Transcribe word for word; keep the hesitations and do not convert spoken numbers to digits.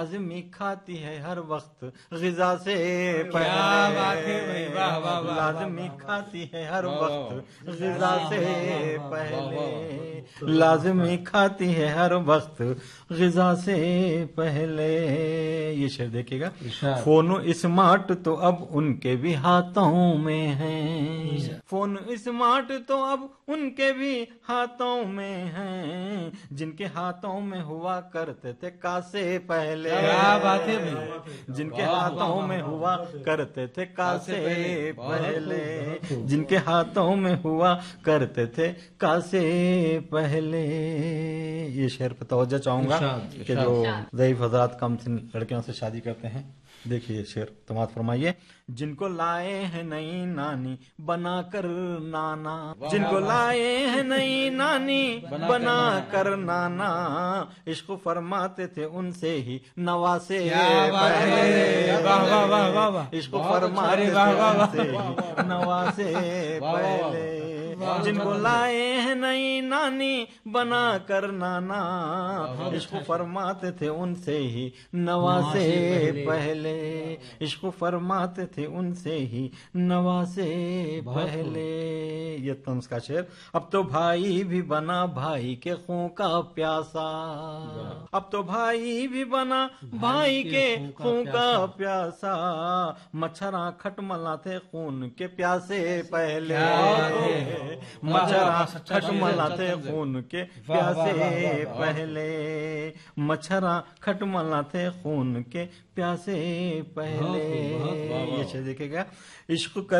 لازمی کھاتی ہے ہر وقت غذا سے پہلے. کیا بات ہے بھائی، واہ واہ واہ. لازمی کھاتی ہے ہر وقت غذا سے پہلے. لازمی کھاتی ہے ہر وقت غذا سے پہلے. یہ شعر دیکھیے گا. فون اسمارٹ تو اب ان کے بھی ہاتھوں میں ہیں. فون اسمارٹ تو اب ان کے بھی ہاتھوں میں ہیں. جن کے ہاتھوں میں ہوا کرتے تھے کاسے پہلے. کیا بات ہے بھائی. جن کے ہاتھوں میں ہوا کرتے تھے کاسے پہلے. جن کے ہاتھوں میں ہوا کرتے تھے کاسے پہلے. یہ شعر پہ توجہ چاہوں گا کہ جو ضعیف حضرات کم سن لڑکیوں سے شادی کرتے ہیں. دیکھیے یہ شعر تمات فرمائیے. جن کو لائے ہیں نئی نانی بنا کر نانا. جن کو لائے ہیں نئی نانی بنا کر نانا. عشق فرماتے تھے ان سے ہی نواسے پہلے. عشق فرماتے تھے ان سے ہی نواسے پہلے. جن کو لائے ہیں نئی نانی بنا کر نانا. عشق فرماتے تھے ان سے ہی نواسے پہلے. عشق فرماتے تھے ان سے ہی نواسے پہلے. یہ طنز کا شعر. اب تو بھائی بھی بنا بھائی کے خون کا پیاسا. اب تو بھائی بھی بنا بھائی کے خون کا پیاسا. مچھراں کھٹ ملاتے خون کے پیاسے پہلے. مچھراں کھٹ ملاتے خون کے پیاسے پہلے. مچھراں کھٹ ملاتے خون کے پیاسے پہلے. یہ شعر دیکھے گا. عشق کر